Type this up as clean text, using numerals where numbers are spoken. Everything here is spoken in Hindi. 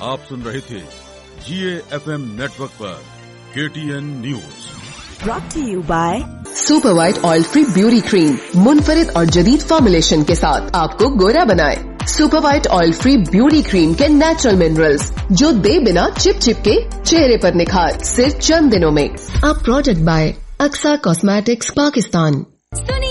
आप सुन रहे थे GAFM नेटवर्क पर KTN news. Brought to you by super white oil free beauty cream मुनफरिद और जदीद फॉर्मुलेशन के साथ आपको गोरा बनाए। Super white oil free beauty cream के नेचुरल मिनरल्स जो दे बिना चिप चिप के चेहरे पर निखार सिर्फ चंद दिनों में। अब product bye Aqsa cosmetics Pakistan.